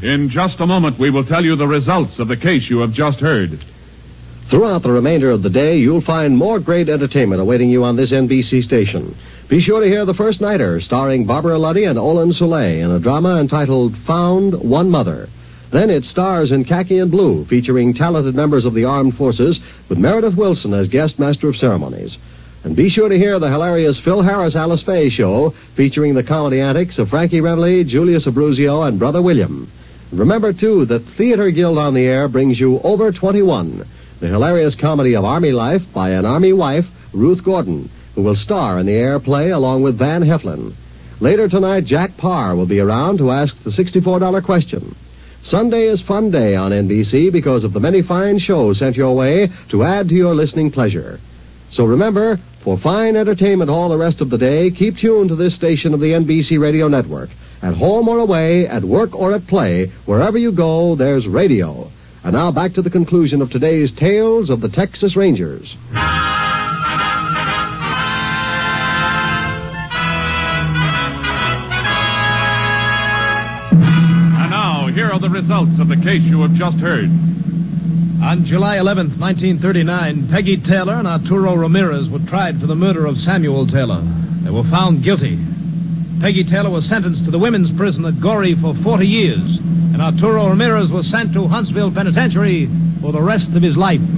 In just a moment, we will tell you the results of the case you have just heard. Throughout the remainder of the day, you'll find more great entertainment awaiting you on this NBC station. Be sure to hear The First Nighter, starring Barbara Luddy and Olin Soleil, in a drama entitled Found One Mother. Then it stars in Khaki and Blue, featuring talented members of the armed forces, with Meredith Wilson as guest master of ceremonies. And be sure to hear the hilarious Phil Harris Alice Faye show, featuring the comedy antics of Frankie Remley, Julius Abruzio, and Brother William. And remember, too, that Theater Guild on the Air brings you Over 21, the hilarious comedy of Army life by an Army wife, Ruth Gordon, who will star in the air play along with Van Heflin. Later tonight, Jack Parr will be around to ask the $64 question. Sunday is fun day on NBC because of the many fine shows sent your way to add to your listening pleasure. So remember, for fine entertainment all the rest of the day, keep tuned to this station of the NBC Radio Network. At home or away, at work or at play, wherever you go, there's radio. And now back to the conclusion of today's Tales of the Texas Rangers. And now, here are the results of the case you have just heard. On July 11th, 1939, Peggy Taylor and Arturo Ramirez were tried for the murder of Samuel Taylor. They were found guilty. Peggy Taylor was sentenced to the women's prison at Goree for 40 years, and Arturo Ramirez was sent to Huntsville Penitentiary for the rest of his life.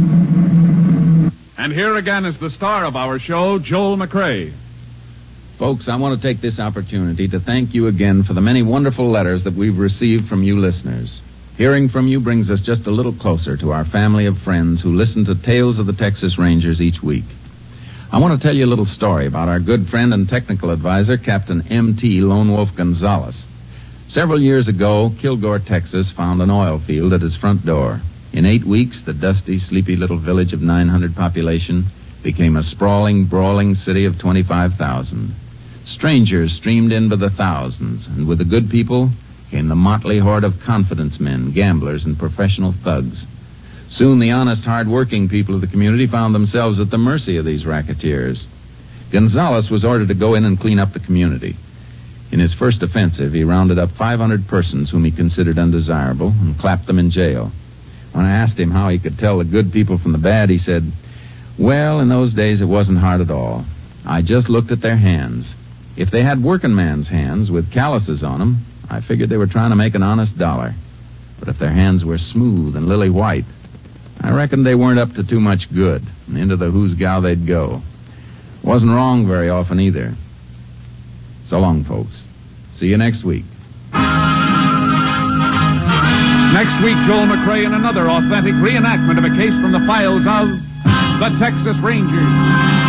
And here again is the star of our show, Joel McCrea. Folks, I want to take this opportunity to thank you again for the many wonderful letters that we've received from you listeners. Hearing from you brings us just a little closer to our family of friends who listen to Tales of the Texas Rangers each week. I want to tell you a little story about our good friend and technical advisor, Captain M.T. Lone Wolf Gonzalez. Several years ago, Kilgore, Texas, found an oil field at his front door. In 8 weeks, the dusty, sleepy little village of 900 population became a sprawling, brawling city of 25,000. Strangers streamed in by the thousands, and with the good people came the motley horde of confidence men, gamblers, and professional thugs. Soon the honest, hard-working people of the community found themselves at the mercy of these racketeers. Gonzalez was ordered to go in and clean up the community. In his first offensive, he rounded up 500 persons whom he considered undesirable and clapped them in jail. When I asked him how he could tell the good people from the bad, he said, "Well, in those days it wasn't hard at all. I just looked at their hands. If they had working man's hands with calluses on them, I figured they were trying to make an honest dollar. But if their hands were smooth and lily white, I reckoned they weren't up to too much good, and into the who's gal they'd go. Wasn't wrong very often either. So long, folks. See you next week." Next week, Joel McCrea in another authentic reenactment of a case from the files of the Texas Rangers.